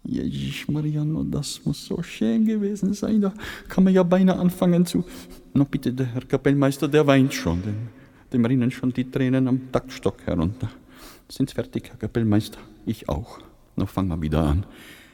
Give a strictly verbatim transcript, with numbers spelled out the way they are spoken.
Jesus Mariano, das muss so schön gewesen sein. Da kann man ja beinahe anfangen zu... Na bitte, der Herr Kapellmeister, der weint schon. Dem, dem rinnen schon die Tränen am Taktstock herunter. Sind fertig, Herr Kapellmeister? Ich auch. Na, fangen wir wieder an.